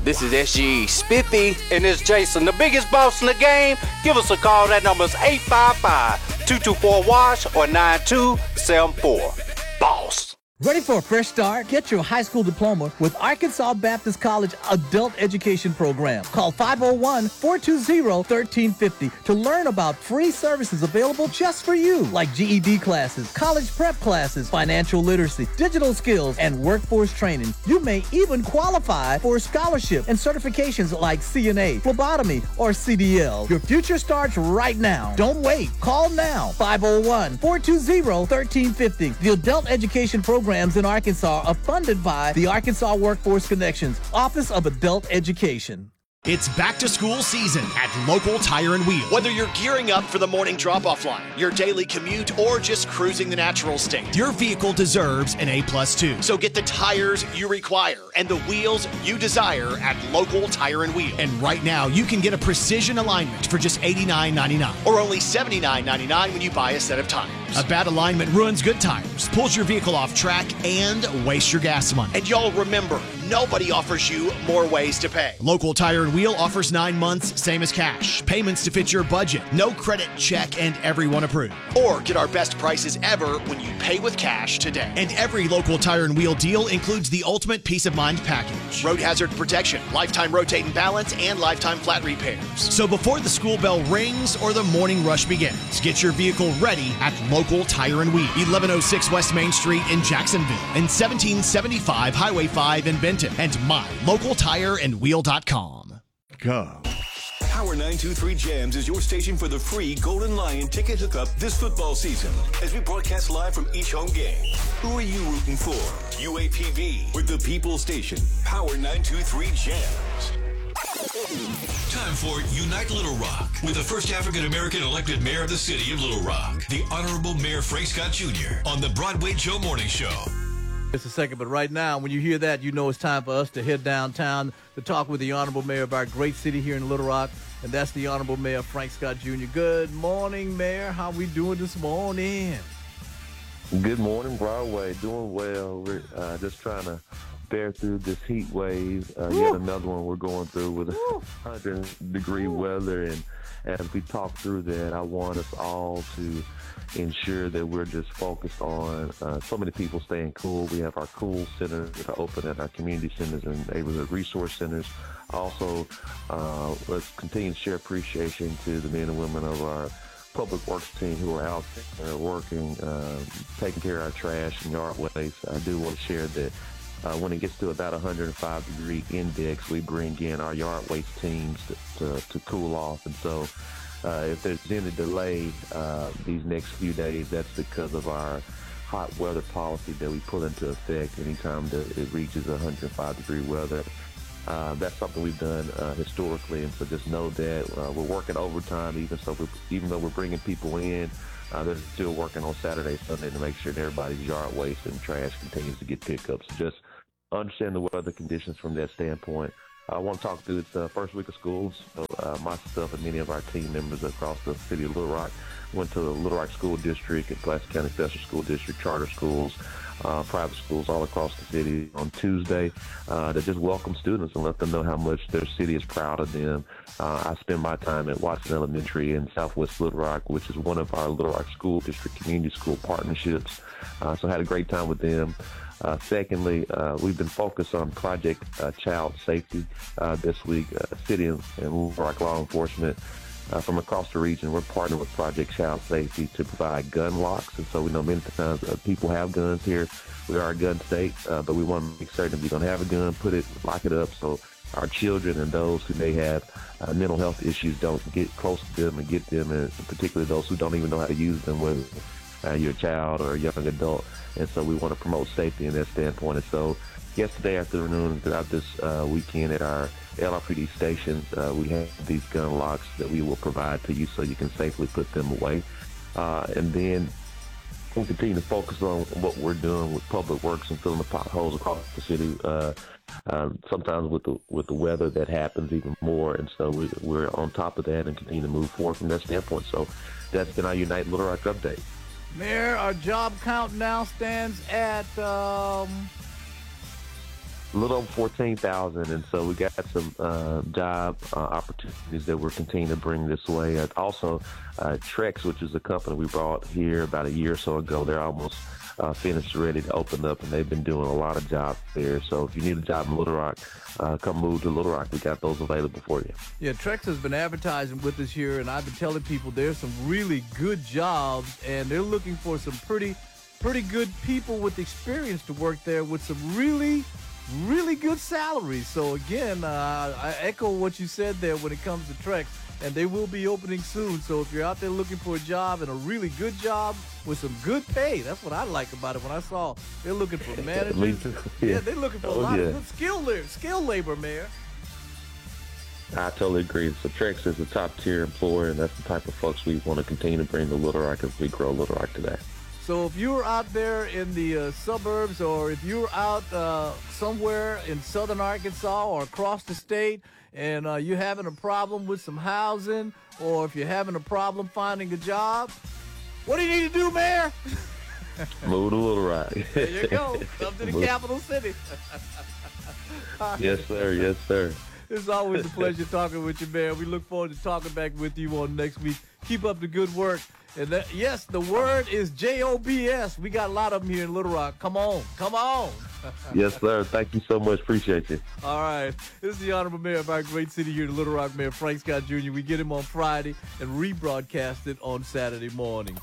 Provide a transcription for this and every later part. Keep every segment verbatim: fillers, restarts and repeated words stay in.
This is S G E Spiffy. And it's Jason, the biggest boss in the game. Give us a call. That number is eight five five, two two four, W A S H or nine two seven four. Boss. Ready for a fresh start? Get your high school diploma with Arkansas Baptist College Adult Education Program. Call five oh one, four two zero, one three five oh to learn about free services available just for you, like G E D classes, college prep classes, financial literacy, digital skills, and workforce training. You may even qualify for a scholarship and certifications like C N A, phlebotomy, or C D L. Your future starts right now. Don't wait. Call now. five oh one, four two zero, one three five oh. The Adult Education Program in Arkansas are funded by the Arkansas Workforce Connections Office of Adult Education. It's back to school season at Local Tire and Wheel. Whether you're gearing up for the morning drop-off line, your daily commute, or just cruising the natural state, your vehicle deserves an A plus two. So get the tires you require and the wheels you desire at Local Tire and Wheel. And right now, you can get a precision alignment for just eighty-nine ninety-nine. Or only seventy-nine ninety-nine when you buy a set of tires. A bad alignment ruins good tires, pulls your vehicle off track, and wastes your gas money. And y'all remember, nobody offers you more ways to pay. Local Tire and Wheel offers nine months, same as cash. Payments to fit your budget. No credit check, and everyone approved. Or get our best prices ever when you pay with cash today. And every Local Tire and Wheel deal includes the ultimate peace of mind package. Road hazard protection, lifetime rotate and balance, and lifetime flat repairs. So before the school bell rings or the morning rush begins, get your vehicle ready at Local Tire and Wheel. eleven oh six West Main Street in Jacksonville and seventeen seventy-five Highway five in Benton. And my local tire and wheel dot com. Go. Power nine two three Jams is your station for the free Golden Lion ticket hookup this football season. As we broadcast live from each home game, who are you rooting for? U A P B with the People Station. Power nine two three Jams. Time for Unite Little Rock with the first African-American elected mayor of the city of Little Rock, the Honorable Mayor Frank Scott Junior on the Broadway Joe Morning Show. Just a second, but right now, when you hear that, you know it's time for us to head downtown to talk with the Honorable Mayor of our great city here in Little Rock, and that's the Honorable Mayor Frank Scott Junior Good morning, Mayor. How we doing this morning? Good morning, Broadway. Doing well. We're uh, just trying to bear through this heat wave. Uh, yet another one we're going through with one hundred degree weather, and as we talk through that, I want us all to ensure that we're just focused on uh, so many people staying cool. We have our cool centers that are open at our community centers and neighborhood resource centers. Also, uh, let's continue to share appreciation to the men and women of our public works team who are out there working, uh, taking care of our trash and yard waste. I do want to share that uh, when it gets to about one hundred five degree index, we bring in our yard waste teams to, to, to cool off. And so Uh, if there's any delay uh, these next few days, that's because of our hot weather policy that we put into effect anytime that it reaches one hundred five degree weather. Uh, that's something we've done uh, historically, and so just know that uh, we're working overtime, even so. We're, even though we're bringing people in, uh, they're still working on Saturday, Sunday to make sure that everybody's yard waste and trash continues to get picked up. So just understand the weather conditions from that standpoint. I want to talk through the first week of schools. So, uh, myself and many of our team members across the city of Little Rock went to the Little Rock School District and Pulaski County Special School District, charter schools, uh, private schools all across the city on Tuesday uh, to just welcome students and let them know how much their city is proud of them. Uh, I spend my time at Watson Elementary in Southwest Little Rock, which is one of our Little Rock School District community school partnerships. Uh, so I had a great time with them. Uh, secondly, uh, we've been focused on Project uh, Child Safety uh, this week. Uh, City and Little Rock law enforcement uh, from across the region, we're partnering with Project Child Safety to provide gun locks. And so we know many times uh, people have guns here. We are a gun state, uh, but we want to make certain if you're going to have a gun, put it, lock it up so our children and those who may have uh, mental health issues don't get close to them and get them, and particularly those who don't even know how to use them, whether uh, you're a child or a young adult. And so we want to promote safety in that standpoint. And so yesterday afternoon, throughout this uh, weekend at our L R P D stations, uh, we have these gun locks that we will provide to you so you can safely put them away. Uh, and then we'll continue to focus on what we're doing with public works and filling the potholes across the city. Uh, uh, sometimes with the with the weather, that happens even more. And so we, we're on top of that and continue to move forward from that standpoint. So that's been our Unite Little Rock update. Mayor, our job count now stands at um, a little over fourteen thousand, and so we got some uh, job uh, opportunities that we're continuing to bring this way. Uh, also, uh, Trex, which is a company we brought here about a year or so ago, they're almost uh, finished, ready to open up, and they've been doing a lot of jobs there. So if you need a job in Little Rock, uh, come move to Little Rock. We got those available for you. Yeah, Trex has been advertising with us here, and I've been telling people there's some really good jobs, and they're looking for some pretty, pretty good people with experience to work there with some really really good salaries. So again, uh, I echo what you said there when it comes to Trex, and they will be opening soon. So if you're out there looking for a job and a really good job with some good pay, that's what I like about it. When I saw they're looking for managers, yeah. yeah, they're looking for oh, a lot yeah. of good skill labor, skill labor, Mayor. I totally agree. So Trex is a top tier employer, and that's the type of folks we want to continue to bring to Little Rock as we grow Little Rock today. So if you're out there in the uh, suburbs, or if you're out uh, somewhere in southern Arkansas or across the state, and uh, you're having a problem with some housing, or if you're having a problem finding a job, what do you need to do, Mayor? Move to Little Rock. There you go. Come to the Move. capital city. Yes, sir. Yes, sir. It's always a pleasure talking with you, Mayor. We look forward to talking back with you on next week. Keep up the good work. And that, yes, the word is J O B S. We got a lot of them here in Little Rock. Come on. Come on. Yes, sir. Thank you so much. Appreciate you. All right. This is the Honorable Mayor of our great city here in Little Rock, Mayor Frank Scott Junior We get him on Friday and rebroadcast it on Saturday morning.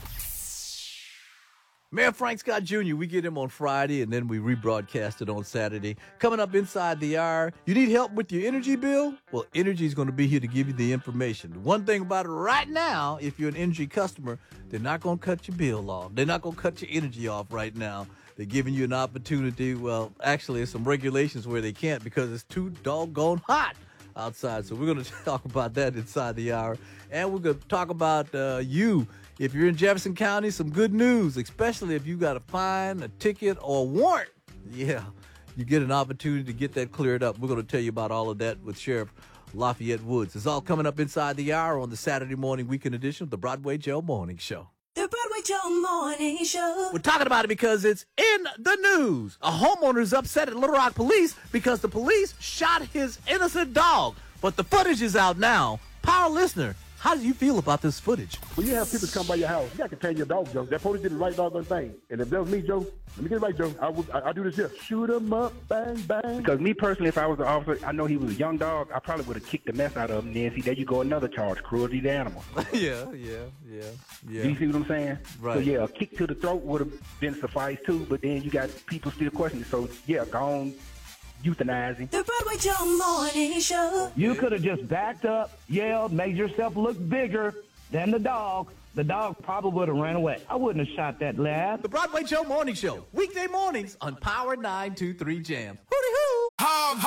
Mayor Frank Scott Junior, we get him on Friday, and then we rebroadcast it on Saturday. Coming up inside the hour, you need help with your energy bill? Well, Energy is going to be here to give you the information. One thing about it right now, if you're an Energy customer, they're not going to cut your bill off. They're not going to cut your energy off right now. They're giving you an opportunity. Well, actually, there's some regulations where they can't because it's too doggone hot outside. So we're going to talk about that inside the hour. And we're going to talk about uh, you. If you're in Jefferson County, some good news, especially if you got a fine, a ticket, or a warrant. Yeah, you get an opportunity to get that cleared up. We're going to tell you about all of that with Sheriff Lafayette Woods. It's all coming up inside the hour on the Saturday morning weekend edition of the Broadway Joe Morning Show. The Broadway Joe Morning Show. We're talking about it because it's in the news. A homeowner's upset at Little Rock police because the police shot his innocent dog. But the footage is out now. Power listener, how do you feel about this footage? When you have people come by your house, you got to contain your dog, Joe. That police did the right doggone thing. And if that was me, Joe, let me get it right, Joe. I would, I, I do this here. Shoot him up, bang, bang. Because me personally, if I was the officer, I know he was a young dog, I probably would have kicked the mess out of him. Then see, there you go, another charge, cruelty to animals. yeah, yeah, yeah, yeah. Do you see what I'm saying? Right. So yeah, a kick to the throat would have been suffice too, but then you got people still questioning. So yeah, go on. Euthanizing. The Broadway Joe Morning Show. You could have just backed up, yelled, made yourself look bigger than the dog. The dog probably would have ran away. I wouldn't have shot that lad. The Broadway Joe Morning Show. Weekday mornings on Power nine two three Jams. Hooty hoo!